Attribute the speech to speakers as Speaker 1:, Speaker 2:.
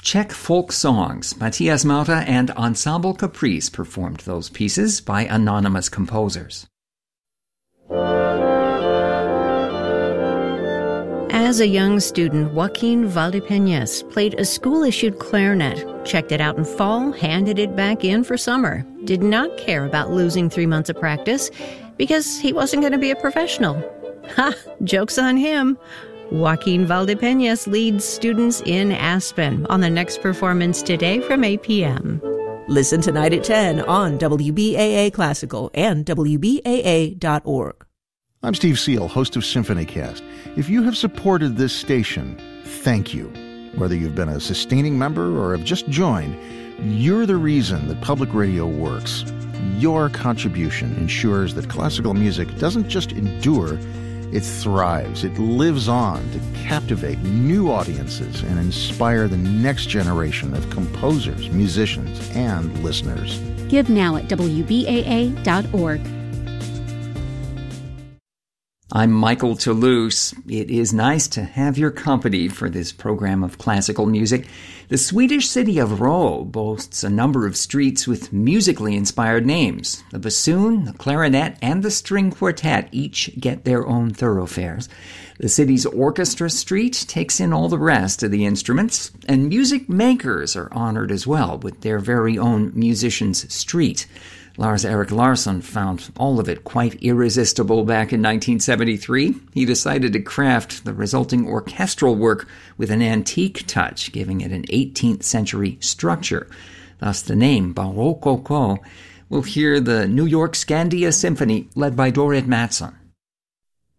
Speaker 1: Czech folk songs. Matthias Mauta and Ensemble Caprice performed those pieces by anonymous composers.
Speaker 2: As a young student, Joaquin Valdepeñas played a school-issued clarinet, checked it out in fall, handed it back in for summer. Did not care about losing 3 months of practice because he wasn't going to be a professional. Ha! Joke's on him. Joaquin Valdepeñas leads students in Aspen on the next performance today from 8 p.m.
Speaker 3: Listen tonight at 10 on WBAA Classical and WBAA.org.
Speaker 4: I'm Steve Seal, host of SymphonyCast. If you have supported this station, thank you. Whether you've been a sustaining member or have just joined, you're the reason that public radio works. Your contribution ensures that classical music doesn't just endure, it thrives. It lives on to captivate new audiences and inspire the next generation of composers, musicians, and listeners.
Speaker 5: Give now at WBAA.org.
Speaker 1: I'm Michael Toulouse. It is nice to have your company for this program of classical music. The Swedish city of Ro boasts a number of streets with musically inspired names. The bassoon, the clarinet, and the string quartet each get their own thoroughfares. The city's orchestra street takes in all the rest of the instruments, and music makers are honored as well with their very own musician's street. Lars-Erik Larsson found all of it quite irresistible back in 1973. He decided to craft the resulting orchestral work with an antique touch, giving it an 18th century structure. Thus the name Barokoko. We'll hear the New York Scandia Symphony led by Dorrit Mattsson.